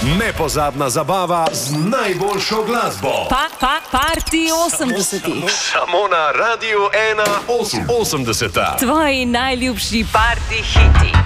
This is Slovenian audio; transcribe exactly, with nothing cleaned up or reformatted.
Nepozabna zabava z najboljšo glasbo. Pa, pa, party osemdesetih. Samo na Radiu ena osemdeseta. Tvoji najljubši party hiti.